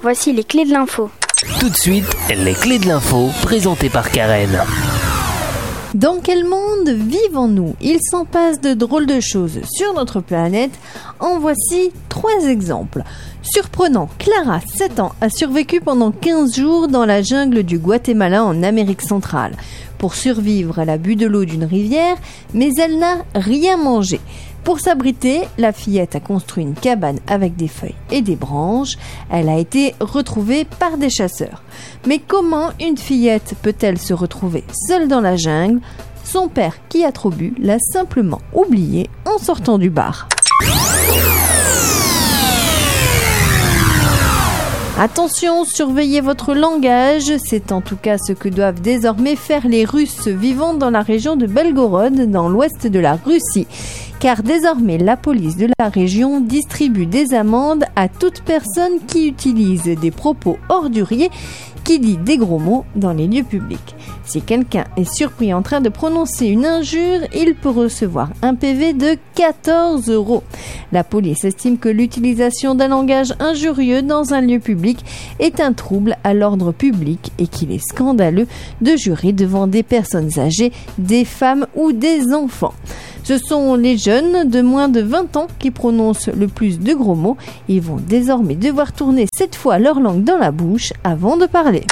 Voici les clés de l'info. Tout de suite, les clés de l'info, présentées par Karen. Dans quel monde vivons-nous ? Il s'en passe de drôles de choses sur notre planète. En voici 3 exemples. Surprenant, Clara, 7 ans, a survécu pendant 15 jours dans la jungle du Guatemala en Amérique centrale. Pour survivre, elle a bu de l'eau d'une rivière, mais elle n'a rien mangé. Pour s'abriter, la fillette a construit une cabane avec des feuilles et des branches. Elle a été retrouvée par des chasseurs. Mais comment une fillette peut-elle se retrouver seule dans la jungle ? Son père, qui a trop bu, l'a simplement oubliée en sortant du bar. Attention, surveillez votre langage, c'est en tout cas ce que doivent désormais faire les Russes vivant dans la région de Belgorod, dans l'ouest de la Russie. Car désormais, la police de la région distribue des amendes à toute personne qui utilise des propos orduriers, qui dit des gros mots dans les lieux publics. Si quelqu'un est surpris en train de prononcer une injure, il peut recevoir un PV de 14 €. La police estime que l'utilisation d'un langage injurieux dans un lieu public est un trouble à l'ordre public et qu'il est scandaleux de jurer devant des personnes âgées, des femmes ou des enfants. Ce sont les jeunes de moins de 20 ans qui prononcent le plus de gros mots. Ils vont désormais devoir tourner 7 fois leur langue dans la bouche avant de parler.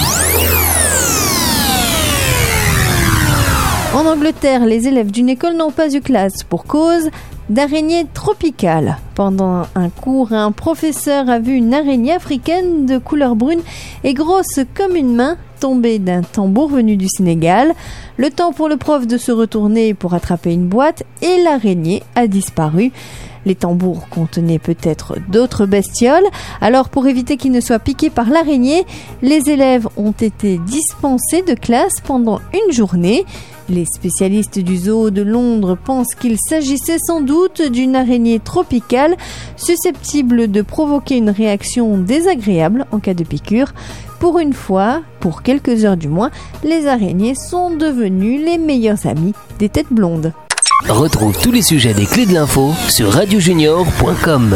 En Angleterre, les élèves d'une école n'ont pas eu classe pour cause d'araignées tropicales. Pendant un cours, un professeur a vu une araignée africaine de couleur brune et grosse comme une main tomber d'un tambour venu du Sénégal. Le temps pour le prof de se retourner pour attraper une boîte et l'araignée a disparu. Les tambours contenaient peut-être d'autres bestioles. Alors pour éviter qu'ils ne soient piqués par l'araignée, les élèves ont été dispensés de classe pendant une journée. Les spécialistes du zoo de Londres pensent qu'il s'agissait sans doute d'une araignée tropicale susceptible de provoquer une réaction désagréable en cas de piqûre. Pour une fois, pour quelques heures du moins, les araignées sont devenues les meilleurs amis des têtes blondes. Retrouve tous les sujets des clés de l'info sur radiojunior.com.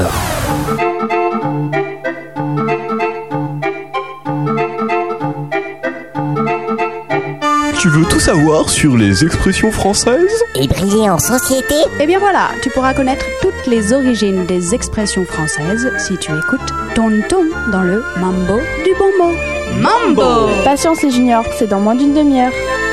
Tu veux tout savoir sur les expressions françaises ? Et briller en société ? Eh bien voilà, tu pourras connaître toutes les origines des expressions françaises si tu écoutes Tonton dans le Mambo du Bonbon. Mambo! Patience les juniors, c'est dans moins d'une demi-heure.